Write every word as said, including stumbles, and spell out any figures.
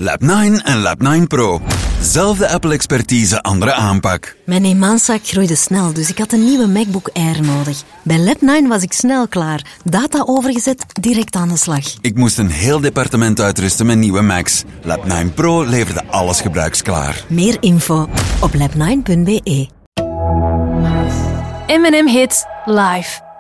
Lab nine en Lab nine Pro. Zelfde Apple-expertise, andere aanpak. Mijn eenmanszaak groeide snel, dus ik had een nieuwe MacBook Air nodig. Bij Lab nine was ik snel klaar. Data overgezet, direct aan de slag. Ik moest een heel departement uitrusten met nieuwe Macs. Lab nine Pro leverde alles gebruiksklaar. Meer info op lab nine punt be. M en M Hits live.